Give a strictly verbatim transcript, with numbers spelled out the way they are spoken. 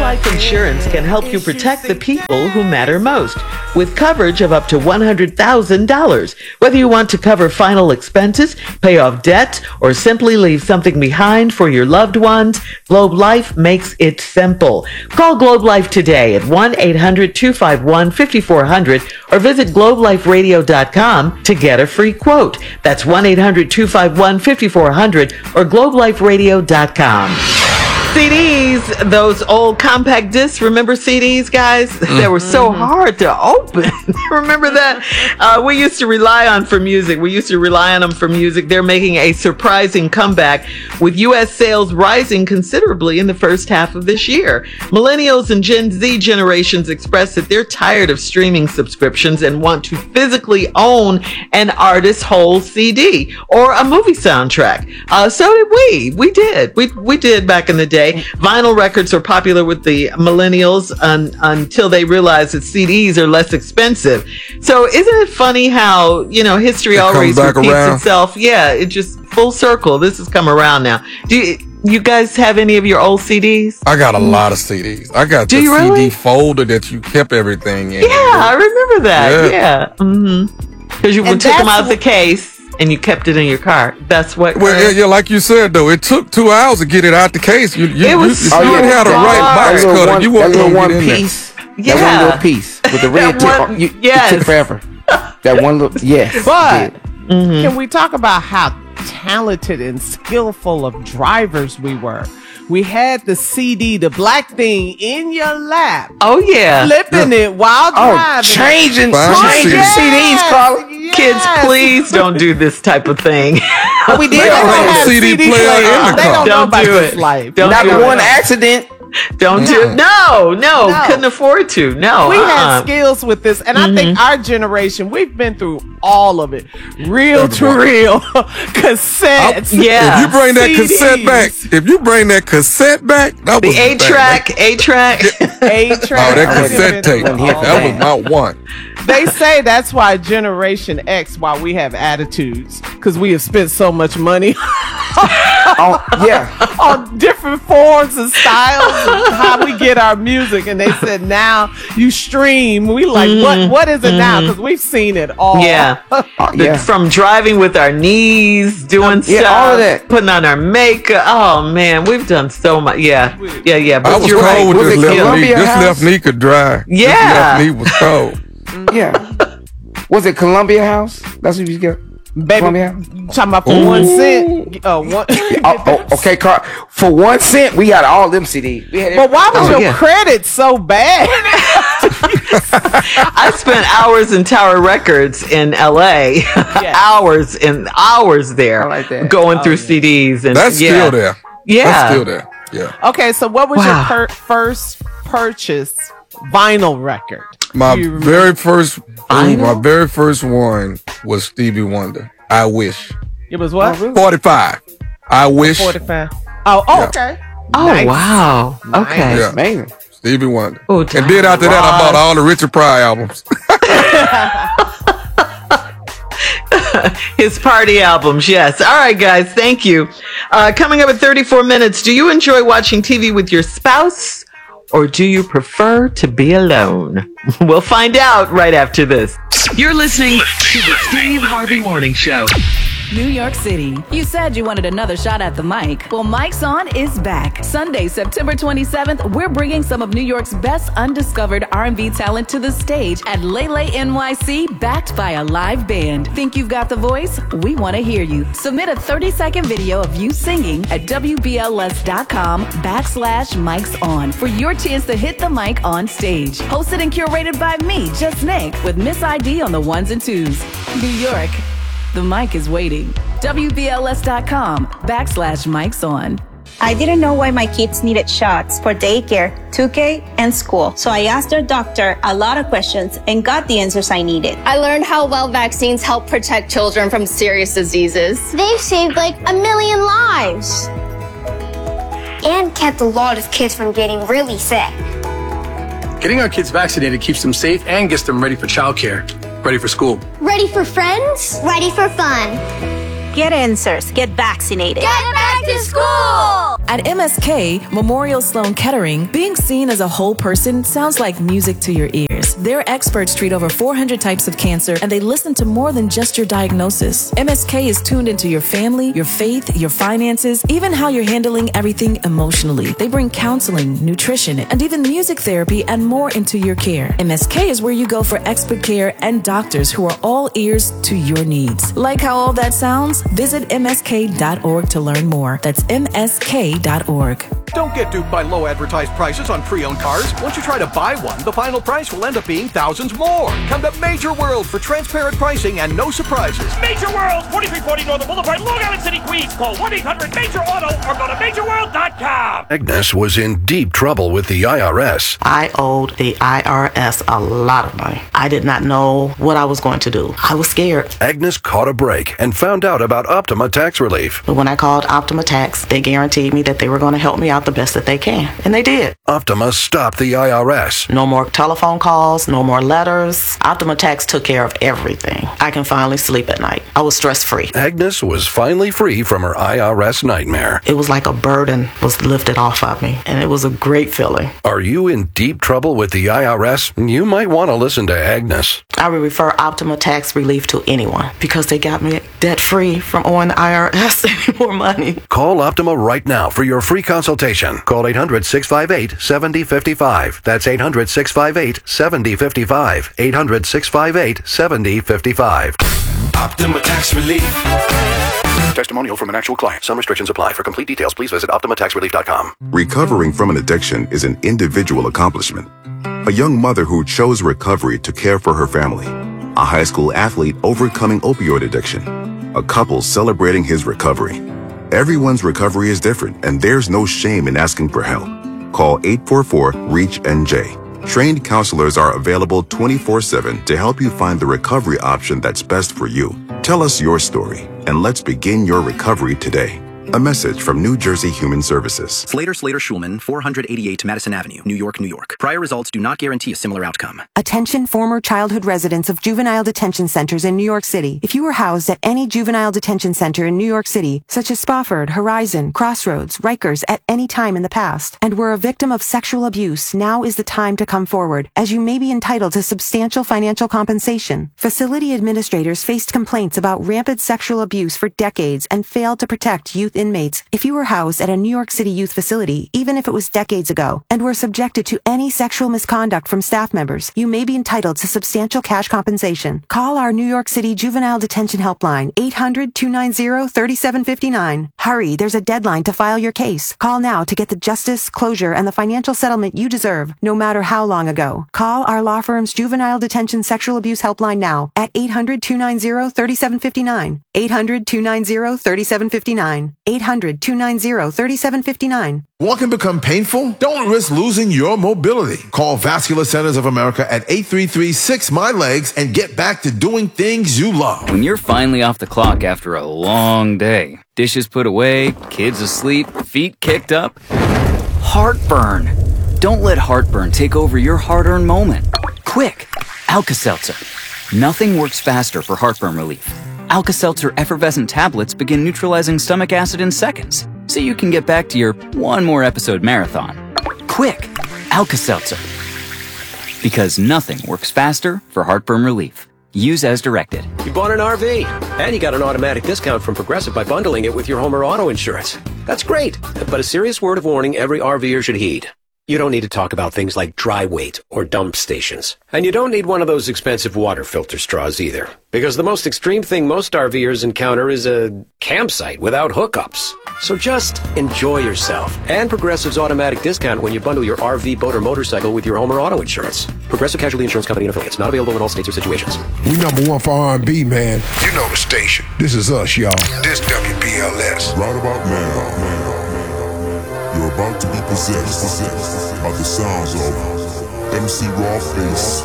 Life Insurance can help you protect the people who matter most with coverage of up to one hundred thousand dollars. Whether you want to cover final expenses, pay off debt, or simply leave something behind for your loved ones, Globe Life makes it simple. Call Globe Life today at one eight hundred two five one five four zero zero or visit globe life radio dot com to get a free quote. That's one eight hundred two five one five four zero zero or globe life radio dot com. C Ds, those old compact discs, remember C Ds, guys? Mm-hmm. They were so hard to open. Remember that? Uh, we used to rely on for music. We used to rely on them for music. They're making a surprising comeback with U S sales rising considerably in the first half of this year. Millennials and Gen Z generations express that they're tired of streaming subscriptions and want to physically own an artist's whole C D or a movie soundtrack. Uh, so did we. We did. We, we did back in the day. Vinyl records are popular with the millennials un, until they realize that C Ds are less expensive. So isn't it funny how, you know, history it always repeats around. itself? Yeah, it just full circle. This has come around now. Do you, you guys have any of your old C Ds? I got a lot of C Ds. I got Do the you C D really? folder that you kept everything in. Yeah, I remember that. Yeah. yeah. Mm-hmm. Because you and took them out of the case. And you kept it in your car. That's what. Well, yeah, yeah, like you said though, it took two hours to get it out the case. You, you, it was you, so you didn't have the right box cutter. One, you weren't that gonna one get in piece. there. Yeah. That one little piece with the red tip. One, you, yes. It took forever. That one little. Yes. But mm-hmm. can we talk about how talented and skillful of drivers we were? We had the C D, the black thing in your lap. Oh, yeah. Flipping yeah. it while oh, driving. Changing, changing yes. C Ds, Carla. Yes. Kids, please don't do this type of thing. Oh, we did. They don't have C D, C D player player. in the They car. don't, don't know do about it. This life. Don't Not do one it. accident. Don't no. do no, no, no, couldn't afford to. No, we uh-uh. had skills with this, and mm-hmm. I think our generation, we've been through all of it, real to real, cassettes. Oh, yeah, if you bring that C Ds. cassette back, if you bring that cassette back, that the was A track, A track, A track. Oh, that cassette tape, that was my one. They say that's why Generation X, why we have attitudes, because we have spent so much money. oh, yeah, on different forms and styles and how we get our music. And they said now you stream. We like mm-hmm. what what is it mm-hmm. now? Because we've seen it all. Yeah. uh, yeah, from driving with our knees, doing um, stuff, yeah, all of that. Putting on our makeup. Oh man, we've done so much. Yeah, yeah, yeah. But I was you're cold right. with was this left Columbia knee. This House? left knee could dry. Yeah, this left knee was cold. Yeah. Was it Columbia House? That's what you get. Baby, talking about for Ooh. one cent. Uh, one, oh, oh, okay, Carl. For one cent, we got all them C Ds. We had but why was oh, your yeah. credit so bad? I spent hours in Tower Records in L A. Yes. hours and hours there. I like that. Going oh, through yeah. C Ds and that's yeah. still there. Yeah, that's still there. Yeah. Okay, so what was wow. your per- first purchase vinyl record? My very first, ooh, my very first one was Stevie Wonder. I Wish. It was what? Oh, really? forty-five. I Wish. forty-five. Oh, oh yeah. okay. Oh, nice. wow. Okay. Nice. Yeah. Amazing. Stevie Wonder. Ooh, and then after that, I bought all the Richard Pryor albums. His party albums, yes. All right, guys, thank you. Uh, coming up at thirty-four minutes, do you enjoy watching T V with your spouse or do you prefer to be alone? We'll find out right after this. You're listening to the Steve Harvey Morning Show. New York City. You said you wanted another shot at the mic. Well, Mike's On is back. Sunday, September twenty-seventh, we're bringing some of New York's best undiscovered R and B talent to the stage at Lele N Y C, backed by a live band. Think you've got the voice? We want to hear you. Submit a thirty-second video of you singing at W B L S dot com backslash Mike's On for your chance to hit the mic on stage. Hosted and curated by me, Just Nick, with Miss I D on the ones and twos. New York. The mic is waiting. W B L S dot com backslash Mike's On. I didn't know why my kids needed shots for daycare, two K, and school. So I asked their doctor a lot of questions and got the answers I needed. I learned how well vaccines help protect children from serious diseases. They've saved like a million lives. And kept a lot of kids from getting really sick. Getting our kids vaccinated keeps them safe and gets them ready for childcare. Ready for school. Ready for friends? Ready for fun. Get answers. Get vaccinated. Get back to school! At M S K, Memorial Sloan Kettering, being seen as a whole person sounds like music to your ears. Their experts treat over four hundred types of cancer, and they listen to more than just your diagnosis. M S K is tuned into your family, your faith, your finances, even how you're handling everything emotionally. They bring counseling, nutrition, and even music therapy and more into your care. M S K is where you go for expert care and doctors who are all ears to your needs. Like how all that sounds? Visit M S K dot org to learn more. That's M S K dot org. Don't get duped by low advertised prices on pre-owned cars. Once you try to buy one, the final price will end up being thousands more. Come to Major World for transparent pricing and no surprises. Major World, forty-three forty Northern Boulevard, Long Island City, Queens. Call one eight hundred major auto or go to major world dot com. Agnes was in deep trouble with the I R S. I owed the I R S a lot of money. I did not know what I was going to do. I was scared. Agnes caught a break and found out about Optima Tax Relief. But when I called Optima Tax, they guaranteed me that they were going to help me out the best that they can. And they did. Optima stopped the I R S. No more telephone calls, no more letters. Optima Tax took care of everything. I can finally sleep at night. I was stress-free. Agnes was finally free from her I R S nightmare. It was like a burden was lifted off of me, and it was a great feeling. Are you in deep trouble with the I R S? You might want to listen to Agnes. I would refer Optima Tax Relief to anyone because they got me debt-free from owing the I R S any more money. Call Optima right now for your free consultation. Call eight hundred, six five eight, seven zero five five. That's eight hundred, six five eight, seven zero five five. eight hundred, six five eight, seven zero five five. Optima Tax Relief. Testimonial from an actual client. Some restrictions apply. For complete details, please visit optima tax relief dot com. Recovering from an addiction is an individual accomplishment. A young mother who chose recovery to care for her family. A high school athlete overcoming opioid addiction. A couple celebrating his recovery. Everyone's recovery is different, and there's no shame in asking for help. Call eight four four, REACH N J. Trained counselors are available twenty-four seven to help you find the recovery option that's best for you. Tell us your story, and let's begin your recovery today. A message from New Jersey Human Services. Slater Slater Schulman, four eighty-eight Madison Avenue, New York, New York. Prior results do not guarantee a similar outcome. Attention former childhood residents of juvenile detention centers in New York City. If you were housed at any juvenile detention center in New York City, such as Spofford, Horizon, Crossroads, Rikers, at any time in the past, and were a victim of sexual abuse, now is the time to come forward, as you may be entitled to substantial financial compensation. Facility administrators faced complaints about rampant sexual abuse for decades and failed to protect youth inmates. If you were housed at a New York City youth facility, even if it was decades ago, and were subjected to any sexual misconduct from staff members, you may be entitled to substantial cash compensation. Call our New York City Juvenile Detention Helpline, eight hundred, two nine zero, three seven five nine. Hurry, there's a deadline to file your case. Call now to get the justice, closure, and the financial settlement you deserve, no matter how long ago. Call our law firm's Juvenile Detention Sexual Abuse Helpline now at eight hundred, two nine zero, three seven five nine. eight hundred, two nine zero, three seven five nine. eight hundred, two nine zero, three seven five nine. Walking become painful? Don't risk losing your mobility. Call Vascular Centers of America at eight three three, six my legs and get back to doing things you love. When you're finally off the clock after a long day, dishes put away, kids asleep, feet kicked up, heartburn. Don't let heartburn take over your hard-earned moment. Quick, Alka-Seltzer. Nothing works faster for heartburn relief. Alka-Seltzer effervescent tablets begin neutralizing stomach acid in seconds, so you can get back to your one more episode marathon. Quick, Alka-Seltzer. Because nothing works faster for heartburn relief. Use as directed. You bought an R V, and you got an automatic discount from Progressive by bundling it with your home or auto insurance. That's great, but a serious word of warning every RVer should heed. You don't need to talk about things like dry weight or dump stations. And you don't need one of those expensive water filter straws either. Because the most extreme thing most RVers encounter is a campsite without hookups. So just enjoy yourself. And Progressive's automatic discount when you bundle your R V, boat, or motorcycle with your home or auto insurance. Progressive Casualty Insurance Company and affiliates. Not available in all states or situations. We number one for R and B, man. You know the station. This is us, y'all. This W B L S. Right about now. You're about to be possessed by the sounds of M C Raw Face